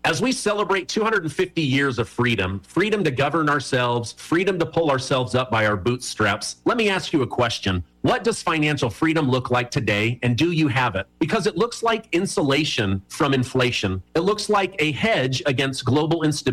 As we celebrate 250 years of freedom, freedom to govern ourselves, freedom to pull ourselves up by our bootstraps, let me ask you a question. What does financial freedom look like today, and do you have it? Because it looks like insulation from inflation. It looks like a hedge against global instability.